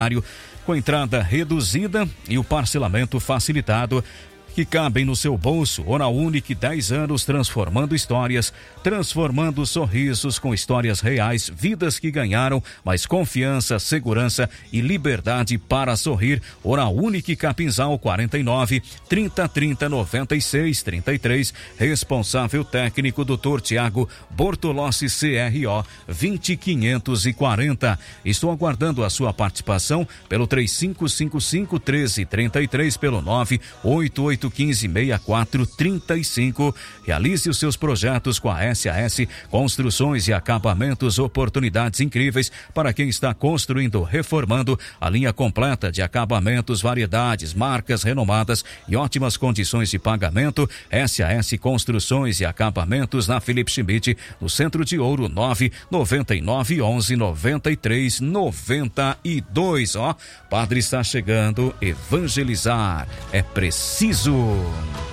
com entrada reduzida e o parcelamento facilitado, que cabem no seu bolso. Oral Unique, 10 anos transformando histórias, transformando sorrisos com histórias reais, vidas que ganharam mais confiança, segurança e liberdade para sorrir. Oral Unique, Capinzal, 49 30 30 96 33. Responsável técnico Dr. Tiago Bortolossi, CRO 20540. Estou aguardando a sua participação pelo 3555-1333, pelo 98815-6435. Realize os seus projetos com a SAS Construções e Acabamentos, oportunidades incríveis para quem está construindo, reformando. A linha completa de acabamentos, variedades, marcas renomadas e ótimas condições de pagamento. SAS Construções e Acabamentos, na Felipe Schmidt, no Centro de Ouro, 999119392. Padre está chegando, evangelizar é preciso.